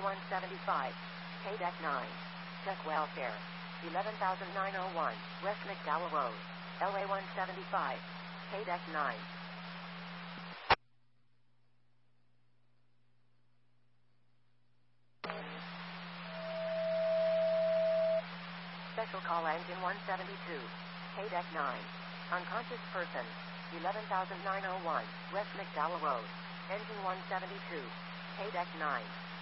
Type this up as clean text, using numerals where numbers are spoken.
175, K-Deck 9. Check welfare. 11,901, West McDowell Road, LA 175, K-Deck 9. Special call engine 172, K-Deck 9. Unconscious person, 11,901, West McDowell Road, engine 172, K-Deck 9.